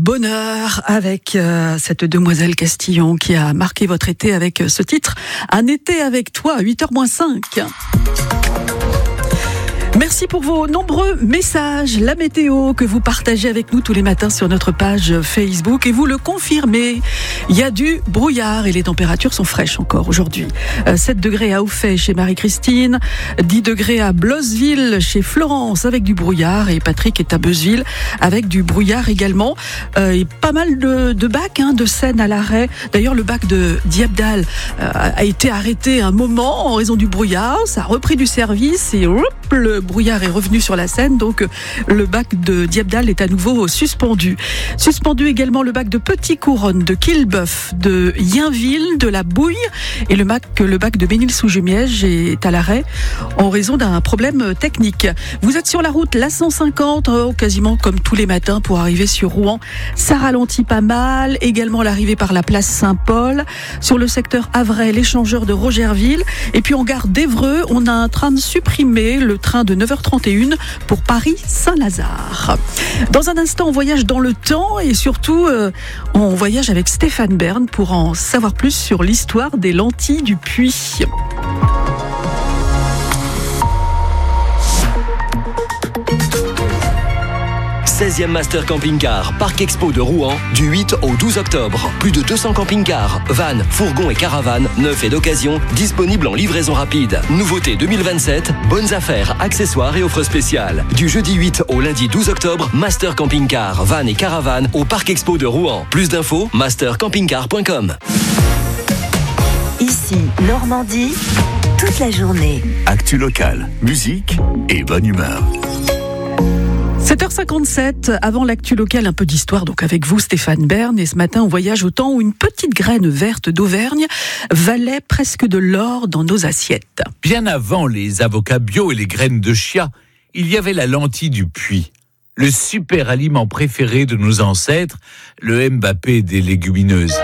bonheur avec cette demoiselle Castillon qui a marqué votre été avec ce titre « Un été avec toi » à 8h-5. Merci pour vos nombreux messages, la météo que vous partagez avec nous tous les matins sur notre page Facebook et vous le confirmez, il y a du brouillard et les températures sont fraîches encore aujourd'hui. 7 degrés à Auffay chez Marie-Christine, 10 degrés à Blosseville chez Florence avec du brouillard et Patrick est à Beuzeville avec du brouillard également. Et pas mal de bacs de Seine à l'arrêt. D'ailleurs le bac de Diabdal a été arrêté un moment en raison du brouillard, ça a repris du service et le brouillard est revenu sur la Seine, donc le bac de Diabdal est à nouveau suspendu. Suspendu également le bac de Petit Couronne, de Quillebeuf, de Yainville, de la Bouille et le bac de Bénil-sous-Jumièges est à l'arrêt en raison d'un problème technique. Vous êtes sur la route, la 150, quasiment comme tous les matins pour arriver sur Rouen. Ça ralentit pas mal, également l'arrivée par la place Saint-Paul. Sur le secteur Havray, l'échangeur de Rogerville. Et puis en gare d'Évreux, on a un train de supprimer, le train de 9h31 pour Paris-Saint-Lazare. Dans un instant, on voyage dans le temps et surtout, on voyage avec Stéphane Bern pour en savoir plus sur l'histoire des lentilles du Puy. 16e Master Camping Car, Parc Expo de Rouen, du 8 au 12 octobre. Plus de 200 camping-cars, vannes, fourgons et caravanes, neufs et d'occasion, disponibles en livraison rapide. Nouveauté 2027, bonnes affaires, accessoires et offres spéciales. Du jeudi 8 au lundi 12 octobre, Master Camping Car, vannes et caravanes au Parc Expo de Rouen. Plus d'infos, mastercampingcar.com. Ici, Normandie, toute la journée. Actu locale, musique et bonne humeur. 7h57, avant l'actu locale, un peu d'histoire donc avec vous Stéphane Bern. Et ce matin, on voyage au temps où une petite graine verte d'Auvergne valait presque de l'or dans nos assiettes. Bien avant les avocats bio et les graines de chia, il y avait la lentille du Puy. Le super aliment préféré de nos ancêtres, le Mbappé des légumineuses.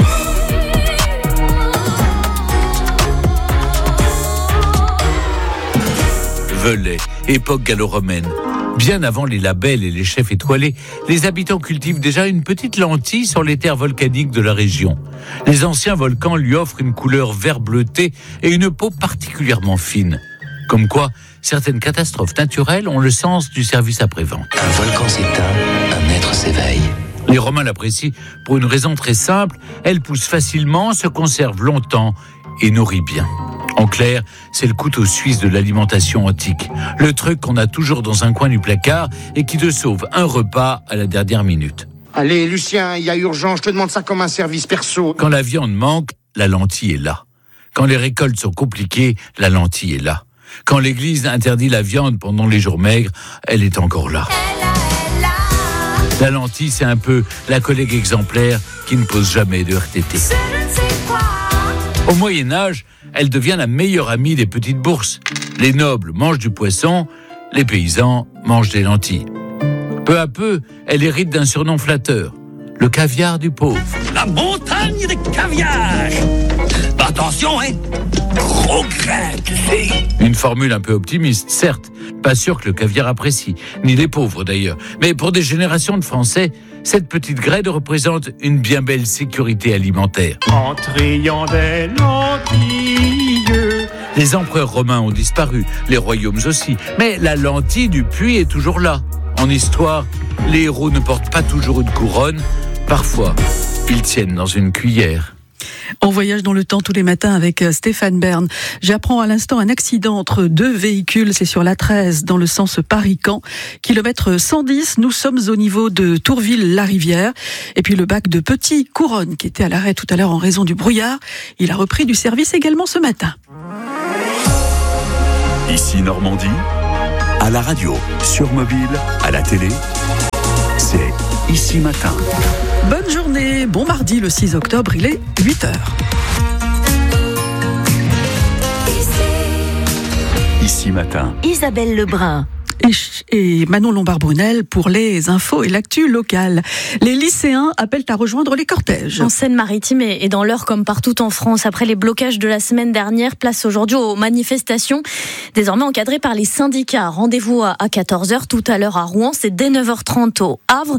Velay, époque gallo-romaine. Bien avant les labels et les chefs étoilés, les habitants cultivent déjà une petite lentille sur les terres volcaniques de la région. Les anciens volcans lui offrent une couleur vert bleuté et une peau particulièrement fine. Comme quoi, certaines catastrophes naturelles ont le sens du service après-vente. Un volcan s'éteint, un être s'éveille. Les Romains l'apprécient pour une raison très simple, elle pousse facilement, se conserve longtemps et nourrit bien. En clair, c'est le couteau suisse de l'alimentation antique. Le truc qu'on a toujours dans un coin du placard et qui te sauve un repas à la dernière minute. Allez, Lucien, il y a urgence, je te demande ça comme un service perso. Quand la viande manque, la lentille est là. Quand les récoltes sont compliquées, la lentille est là. Quand l'église interdit la viande pendant les jours maigres, elle est encore là. La lentille, c'est un peu la collègue exemplaire qui ne pose jamais de RTT. Au Moyen-Âge, elle devient la meilleure amie des petites bourses. Les nobles mangent du poisson, les paysans mangent des lentilles. Peu à peu, elle hérite d'un surnom flatteur, le caviar du pauvre. La montagne des caviar. Attention, gros grain, tu sais. Une formule un peu optimiste, certes. Pas sûr que le caviar apprécie, ni les pauvres d'ailleurs. Mais pour des générations de Français, cette petite graine représente une bien belle sécurité alimentaire. En triant des lentilles. Les empereurs romains ont disparu, les royaumes aussi. Mais la lentille du Puy est toujours là. En histoire, les héros ne portent pas toujours une couronne. Parfois, ils tiennent dans une cuillère. On voyage dans le temps tous les matins avec Stéphane Bern. J'apprends à l'instant un accident entre deux véhicules. C'est sur la 13 dans le sens Paris-Caen. Kilomètre 110, nous sommes au niveau de Tourville-la-Rivière. Et puis le bac de Petit Couronne qui était à l'arrêt tout à l'heure en raison du brouillard. Il a repris du service également ce matin. Ici Normandie, à la radio, sur mobile, à la télé, c'est Ici Matin. Bonne journée, bon mardi le 6 octobre, il est 8h. Ici Matin. Isabelle Lebrun. Et Manon Lombard-Brunel pour les infos et l'actu locale. Les lycéens appellent à rejoindre les cortèges. En Seine-Maritime et dans l'Eure comme partout en France, après les blocages de la semaine dernière, place aujourd'hui aux manifestations, désormais encadrées par les syndicats. Rendez-vous à 14h tout à l'heure à Rouen, c'est dès 9h30 au Havre,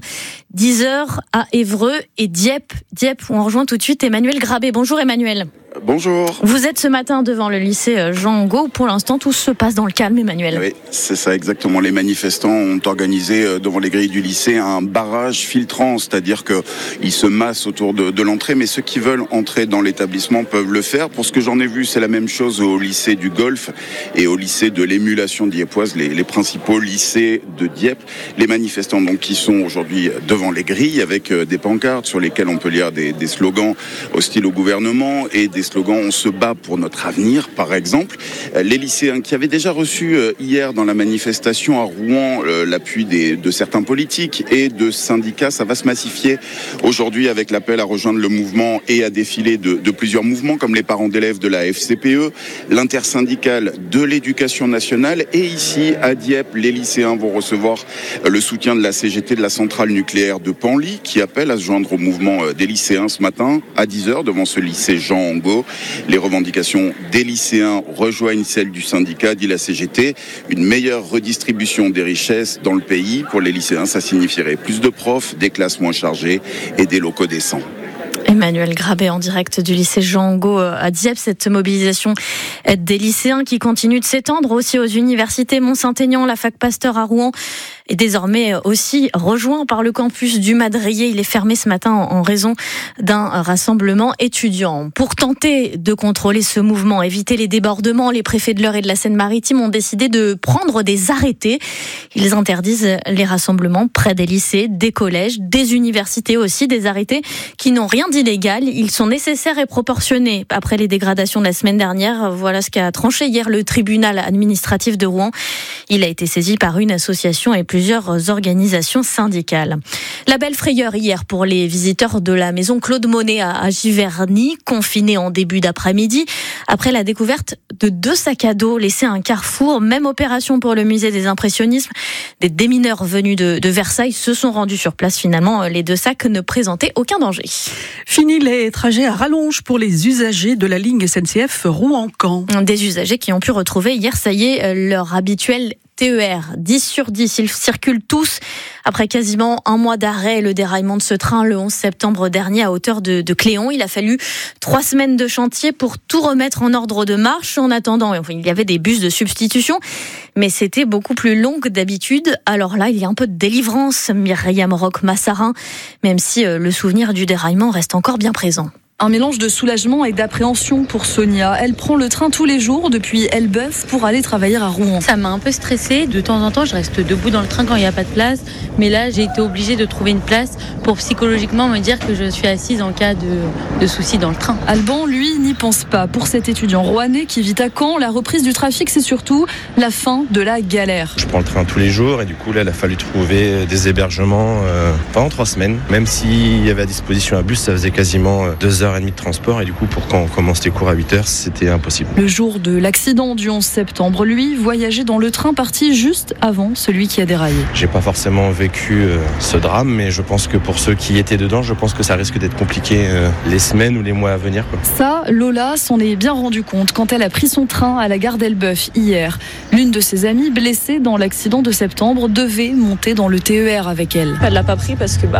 10h à Évreux et Dieppe. Dieppe, où on rejoint tout de suite Emmanuel Grabé. Bonjour Emmanuel. Bonjour. Vous êtes ce matin devant le lycée Jean Angot. Pour l'instant, tout se passe dans le calme, Emmanuel. Oui, c'est ça exactement. Les manifestants ont organisé devant les grilles du lycée un barrage filtrant, c'est-à-dire qu'ils se massent autour de l'entrée, mais ceux qui veulent entrer dans l'établissement peuvent le faire. Pour ce que j'en ai vu, c'est la même chose au lycée du Golfe et au lycée de l'émulation dieppoise, les principaux lycées de Dieppe. Les manifestants donc qui sont aujourd'hui devant les grilles avec des pancartes sur lesquelles on peut lire des slogans hostiles au gouvernement et des slogans « On se bat pour notre avenir », par exemple. Les lycéens qui avaient déjà reçu hier dans la manifestation à Rouen l'appui de certains politiques et de syndicats, ça va se massifier aujourd'hui avec l'appel à rejoindre le mouvement et à défiler de plusieurs mouvements comme les parents d'élèves de la FCPE, l'intersyndicale de l'éducation nationale et ici à Dieppe, les lycéens vont recevoir le soutien de la CGT de la centrale nucléaire de Penly qui appelle à se joindre au mouvement des lycéens ce matin à 10h devant ce lycée Jean Angot. Les revendications des lycéens rejoignent celles du syndicat, dit la CGT. Une meilleure redistribution des richesses dans le pays. Pour les lycéens, ça signifierait plus de profs, des classes moins chargées et des locaux décents. Emmanuel Grabé en direct du lycée Jean Angot à Dieppe. Cette mobilisation des lycéens qui continue de s'étendre aussi aux universités. Mont-Saint-Aignan, la fac Pasteur à Rouen est désormais aussi rejoint par le campus du Madrier. Il est fermé ce matin en raison d'un rassemblement étudiant. Pour tenter de contrôler ce mouvement, éviter les débordements, les préfets de l'Eure et de la Seine-Maritime ont décidé de prendre des arrêtés. Ils interdisent les rassemblements près des lycées, des collèges, des universités aussi. Des arrêtés qui n'ont rien d'illégal. Ils sont nécessaires et proportionnés. Après les dégradations de la semaine dernière, voilà ce qu'a tranché hier le tribunal administratif de Rouen. Il a été saisi par une association et plusieurs organisations syndicales. La belle frayeur hier pour les visiteurs de la maison Claude Monet à Giverny, confinés en début d'après-midi, après la découverte de 2 sacs à dos laissés à un carrefour. Même opération pour le musée des impressionnismes. Des démineurs venus de Versailles se sont rendus sur place. Finalement, les 2 sacs ne présentaient aucun danger. Fini les trajets à rallonge pour les usagers de la ligne SNCF Rouen-Caen. Des usagers qui ont pu retrouver hier, ça y est, leur habituel TER. 10 sur 10, ils circulent tous. Après quasiment un mois d'arrêt, le déraillement de ce train le 11 septembre dernier à hauteur de Cléon. Il a fallu 3 semaines de chantier pour tout remettre en ordre de marche. En attendant, il y avait des bus de substitution, mais c'était beaucoup plus long que d'habitude. Alors là, il y a un peu de délivrance, Myriam Roch-Massarin, même si le souvenir du déraillement reste encore bien présent. Un mélange de soulagement et d'appréhension pour Sonia. Elle prend le train tous les jours depuis Elbeuf pour aller travailler à Rouen. Ça m'a un peu stressée. De temps en temps, je reste debout dans le train quand il n'y a pas de place. Mais là, j'ai été obligée de trouver une place pour psychologiquement me dire que je suis assise en cas de soucis dans le train. Alban, lui, n'y pense pas. Pour cet étudiant rouennais qui vit à Caen, la reprise du trafic, c'est surtout la fin de la galère. Je prends le train tous les jours et du coup, là, il a fallu trouver des hébergements pendant 3 semaines. Même s'il y avait à disposition un bus, ça faisait quasiment 2h30 de transport et du coup pour quand on commence les cours à 8h c'était impossible. Le jour de l'accident du 11 septembre, lui voyageait dans le train parti juste avant celui qui a déraillé. J'ai pas forcément vécu ce drame, mais je pense que pour ceux qui étaient dedans, je pense que ça risque d'être compliqué les semaines ou les mois à venir. Ça, Lola s'en est bien rendu compte quand elle a pris son train à la gare d'Elbeuf hier. L'une de ses amies blessée dans l'accident de septembre devait monter dans le TER avec elle. Elle l'a pas pris parce que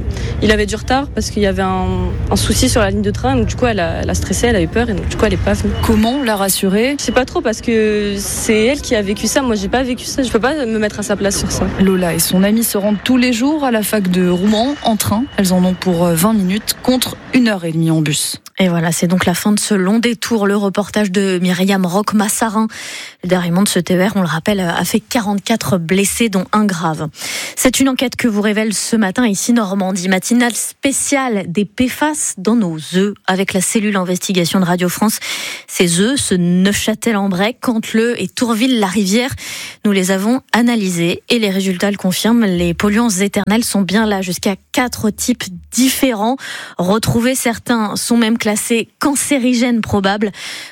il avait du retard, parce qu'il y avait un souci sur la ligne de train, donc du coup elle a stressé, elle a eu peur et donc du coup elle est pas venue. Comment la rassurer ? Je sais pas trop parce que c'est elle qui a vécu ça, moi j'ai pas vécu ça, je peux pas me mettre à sa place sur ça. Lola et son amie se rendent tous les jours à la fac de Rouen en train, elles en ont pour 20 minutes contre 1h30 en bus. Et voilà, c'est donc la fin de ce long détour. Le reportage de Myriam Roch-Massarin. Le déraillement de ce TER, on le rappelle, a fait 44 blessés, dont 1 grave. C'est une enquête que vous révèle ce matin ici Normandie. Matinale spéciale des PFAS dans nos œufs avec la cellule investigation de Radio France. Ces œufs, ce Neufchâtel-en-Bray, Canteleu et Tourville-la-Rivière, nous les avons analysés et les résultats le confirment. Les polluants éternels sont bien là, jusqu'à 4 types différents. Retrouvés, certains sont même classés cancérigènes probables.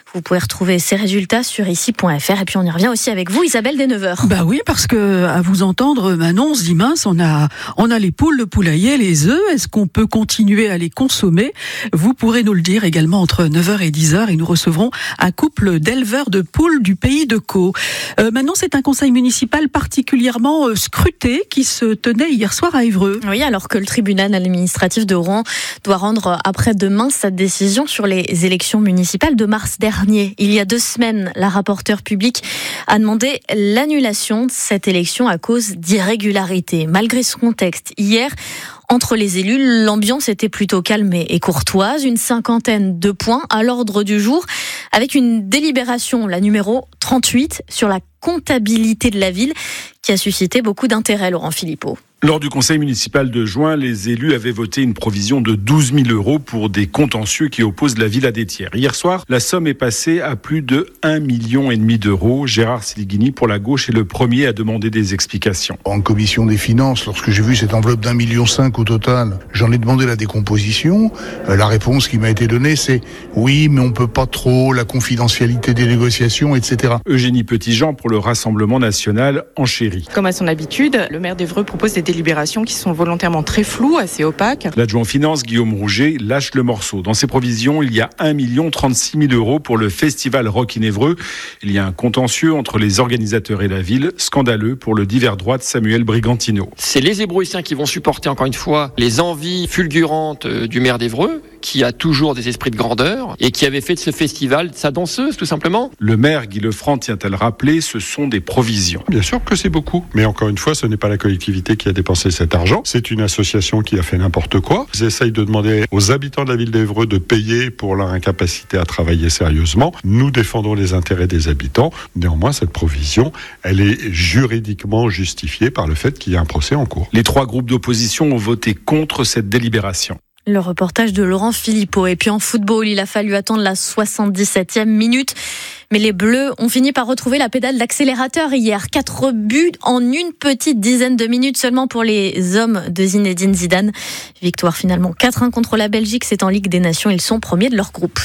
Vous pouvez retrouver ces résultats sur ici.fr. Et puis on y revient aussi avec vous, Isabelle, dès 9h. Bah oui, parce que à vous entendre, Manon, on se dit mince, on a les poules, le poulailler, les œufs. Est-ce qu'on peut continuer à les consommer? Vous pourrez nous le dire également entre 9h et 10h, et nous recevrons un couple d'éleveurs de poules du pays de Caux. Manon, c'est un conseil municipal particulièrement scruté qui se tenait hier soir à Évreux. Oui, alors que le tribunal administratif de Rouen doit rendre après-demain sa décision sur les élections municipales de mars dernier. Il y a 2 semaines, la rapporteure publique a demandé l'annulation de cette élection à cause d'irrégularités. Malgré ce contexte, hier, entre les élus, l'ambiance était plutôt calme et courtoise. Une 50aine de points à l'ordre du jour, avec une délibération, la numéro 38, sur la comptabilité de la ville, qui a suscité beaucoup d'intérêt, Laurent Philippot. Lors du conseil municipal de juin, les élus avaient voté une provision de 12 000 € pour des contentieux qui opposent la ville à des tiers. Hier soir, la somme est passée à plus de 1,5 million d'euros. Gérard Siligini, pour la gauche, est le premier à demander des explications. En commission des finances, lorsque j'ai vu cette enveloppe d'1,5 million au total, j'en ai demandé la décomposition. La réponse qui m'a été donnée, c'est oui, mais on peut pas trop, la confidentialité des négociations, etc. Eugénie Petitjean, pour le Rassemblement national, enchérit. Comme à son habitude, le maire d'Évreux propose des délibérations qui sont volontairement très floues, assez opaques. L'adjoint finance, Guillaume Rouget, lâche le morceau. Dans ses provisions, il y a 1,36 million € pour le festival Rock in Évreux. Il y a un contentieux entre les organisateurs et la ville, scandaleux pour le divers droit de Samuel Brigantino. C'est les Ébrouissiens qui vont supporter encore une fois les envies fulgurantes du maire d'Évreux, qui a toujours des esprits de grandeur et qui avait fait de ce festival sa danseuse, tout simplement. Le maire Guy Lefranc tient à le rappeler, ce sont des provisions. Bien sûr que c'est beaucoup, mais encore une fois, ce n'est pas la collectivité qui a dépensé cet argent, c'est une association qui a fait n'importe quoi. Ils essayent de demander aux habitants de la ville d'Évreux de payer pour leur incapacité à travailler sérieusement. Nous défendons les intérêts des habitants. Néanmoins, cette provision, elle est juridiquement justifiée par le fait qu'il y a un procès en cours. Les 3 groupes d'opposition ont voté contre cette délibération. Le reportage de Laurent Philippot. Et puis en football, il a fallu attendre la 77e minute. Mais les Bleus ont fini par retrouver la pédale d'accélérateur hier. 4 buts en une petite dizaine de minutes seulement pour les hommes de Zinedine Zidane. Victoire finalement 4-1 contre la Belgique. C'est en Ligue des Nations. Ils sont premiers de leur groupe.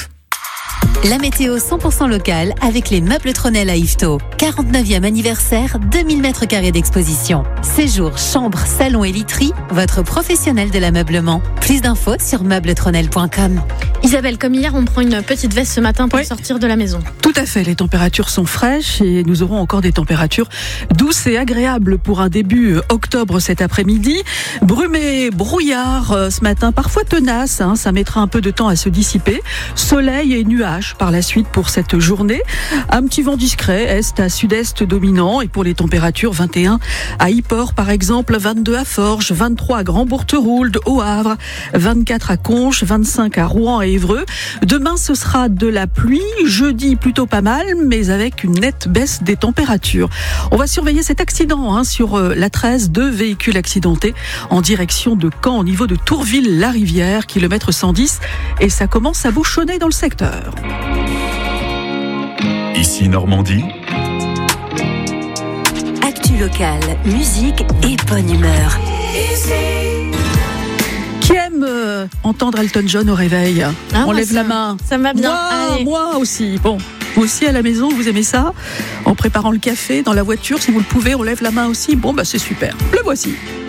La météo 100% locale avec les meubles Tronel à Yvetot. 49e anniversaire, 2000 m² d'exposition. Séjour, chambre, salon et literie, votre professionnel de l'ameublement. Plus d'infos sur meubletronel.com. Isabelle, comme hier, on prend une petite veste ce matin pour sortir de la maison. Tout à fait, les températures sont fraîches et nous aurons encore des températures douces et agréables pour un début octobre cet après-midi. Brumé, brouillard ce matin, parfois tenace, ça mettra un peu de temps à se dissiper. Soleil et nuages par la suite pour cette journée. Un petit vent discret, est à sud-est dominant, et pour les températures, 21 à Yport par exemple, 22 à Forges, 23 à Grand-Bourteroulde, au Havre, 24 à Conches, 25 à Rouen et Évreux. Demain, ce sera de la pluie, jeudi plutôt pas mal, mais avec une nette baisse des températures. On va surveiller cet accident sur la 13, 2 véhicules accidentés en direction de Caen au niveau de Tourville-la-Rivière, kilomètre 110, et ça commence à bouchonner dans le secteur. Ici Normandie. Actu locale, musique et bonne humeur. Qui aime entendre Elton John au réveil? On lève la main. Ça me va bien. Moi aussi. Bon, vous aussi à la maison, vous aimez ça? En préparant le café, dans la voiture, si vous le pouvez, on lève la main aussi. Bon, c'est super. Le voici.